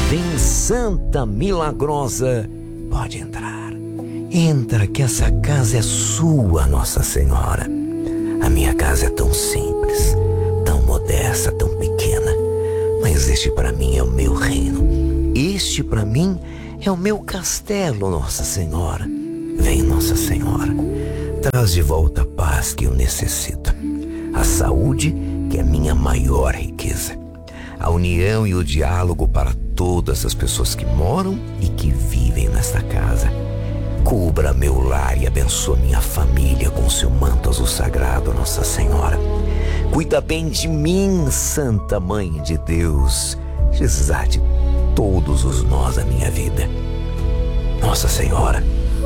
Vem, Santa Milagrosa, pode entrar. Entra que essa casa é sua, Nossa Senhora. A minha casa é tão simples, tão modesta, tão pequena, mas este para mim é o meu reino. Este para mim é o meu castelo, Nossa Senhora. Vem, Nossa Senhora, traz de volta a paz que eu necessito, a saúde que é minha maior riqueza, a união e o diálogo para todas as pessoas que moram e que vivem nesta casa. Cubra meu lar e abençoa minha família com seu manto azul sagrado, Nossa Senhora. Cuida bem de mim, Santa Mãe de Deus. Desate todos os nós da minha vida. Nossa Senhora,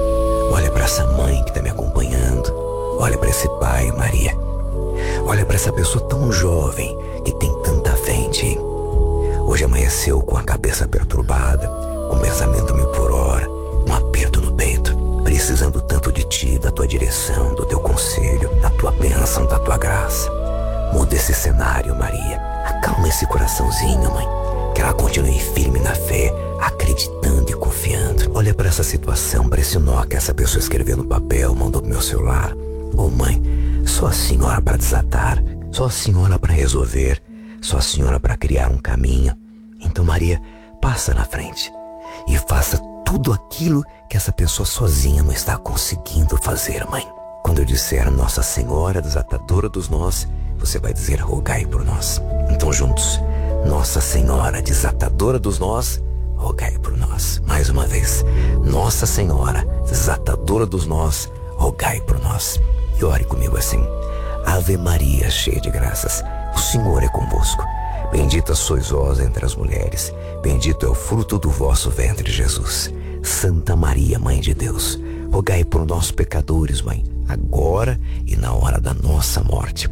olha para essa mãe que está me acompanhando. Olha para esse pai, Maria. Olha para essa pessoa tão jovem que tem tanta fé em ti. Hoje amanheceu com a cabeça perturbada, com o pensamento mil por hora, um aperto no peito, precisando tanto de ti, da tua direção, do teu conselho, da tua bênção, da tua graça. Muda esse cenário, Maria. Acalma esse coraçãozinho, mãe. Que ela continue firme na fé, acreditando e confiando. Olha para essa situação, para esse nó que essa pessoa escreveu no papel, mandou pro meu celular. Ô mãe, só a senhora para desatar, só a senhora para resolver, só a senhora para criar um caminho. Então, Maria, passa na frente e faça tudo aquilo que essa pessoa sozinha não está conseguindo fazer, mãe. Quando eu disser Nossa Senhora desatadora dos nós, você vai dizer rogai por nós. Então, juntos, Nossa Senhora desatadora dos nós, rogai por nós. Mais uma vez, Nossa Senhora desatadora dos nós, rogai por nós. E ore comigo assim: Ave Maria, cheia de graças, o Senhor é convosco. Bendita sois vós entre as mulheres, bendito é o fruto do vosso ventre, Jesus. Santa Maria, Mãe de Deus, rogai por nós pecadores, Mãe, agora e na hora da nossa morte.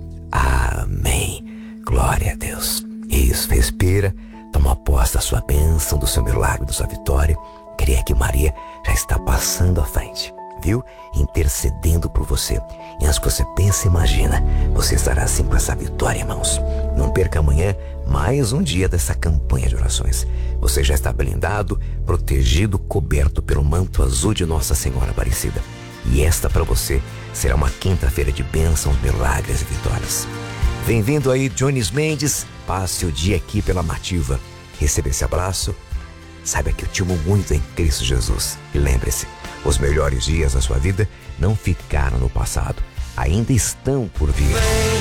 Amém. Glória a Deus. Isso, respira, toma posse da sua bênção, do seu milagre, da sua vitória. Creia que Maria já está passando à frente, viu? Intercedendo por você. E antes que você pense e imagina, você estará assim com essa vitória, irmãos. Não perca amanhã mais um dia dessa campanha de orações. Você já está blindado, protegido, coberto pelo manto azul de Nossa Senhora Aparecida. E esta para você será uma quinta-feira de bênçãos, milagres e vitórias. Bem-vindo aí, Jones Mendes. Passe o dia aqui pela Nativa. Receba esse abraço. Saiba que eu te amo muito em Cristo Jesus. E lembre-se, os melhores dias da sua vida não ficaram no passado, ainda estão por vir.